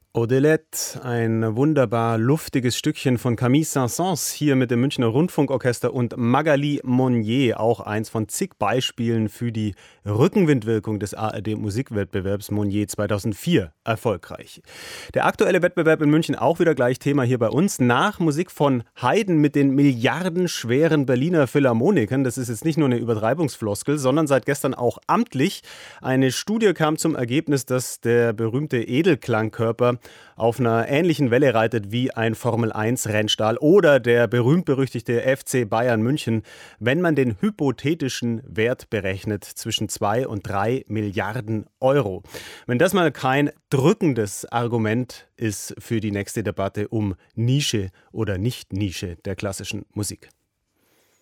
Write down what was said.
Odelette, ein wunderbar luftiges Stückchen von Camille Saint-Saëns hier mit dem Münchner Rundfunkorchester und Magali Monnier, auch eins von zig Beispielen für die Rückenwindwirkung des ARD-Musikwettbewerbs Monnier 2004 erfolgreich. Der aktuelle Wettbewerb in München auch wieder gleich Thema hier bei uns. Nach Musik von Haydn mit den milliardenschweren Berliner Philharmonikern. Das ist jetzt nicht nur eine Übertreibungsfloskel, sondern seit gestern auch amtlich. Eine Studie kam zum Ergebnis, dass der berühmte Edelklangkörper auf einer ähnlichen Welle reitet wie ein Formel-1-Rennstall oder der berühmt-berüchtigte FC Bayern München, wenn man den hypothetischen Wert berechnet zwischen 2 und 3 Milliarden Euro. Wenn das mal kein drückendes Argument ist für die nächste Debatte um Nische oder Nicht-Nische der klassischen Musik.